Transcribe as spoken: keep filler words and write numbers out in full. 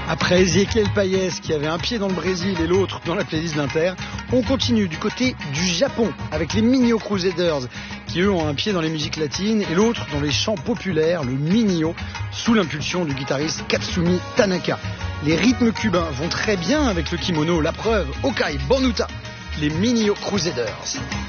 Après Ezequiel Payez qui avait un pied dans le Brésil et l'autre dans la playlist d'Inter, on continue du côté du Japon avec les Minio Crusaders qui eux ont un pied dans les musiques latines et l'autre dans les chants populaires, le minio, sous l'impulsion du guitariste Katsumi Tanaka. Les rythmes cubains vont très bien avec le kimono, la preuve, Okai Bonuta, les Minio Crusaders.